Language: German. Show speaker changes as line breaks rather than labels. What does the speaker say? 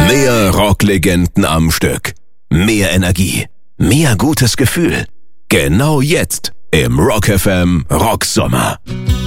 Mehr Rocklegenden am Stück. Mehr Energie. Mehr gutes Gefühl. Genau jetzt im Rock FM Rocksommer.